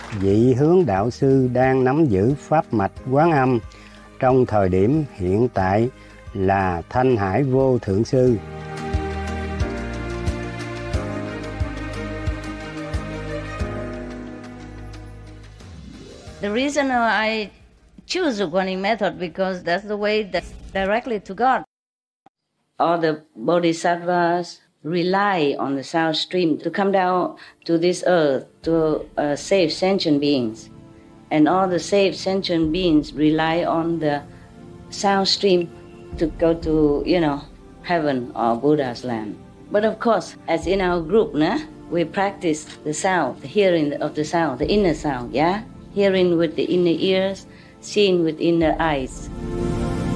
vị hướng đạo sư đang nắm giữ pháp mạch Quán Âm trong thời điểm hiện tại là Thanh Hải Vô Thượng Sư. The reason I choose the Guanyin method because that's the way that's directly to God. All the bodhisattvas rely on the sound stream to come down to this earth to save sentient beings. And all the saved sentient beings rely on the sound stream to go to, heaven or Buddha's land. But of course, as in our group, we practice the sound, the hearing of the sound, the inner sound, yeah? Hearing with the inner ears, seeing with inner eyes.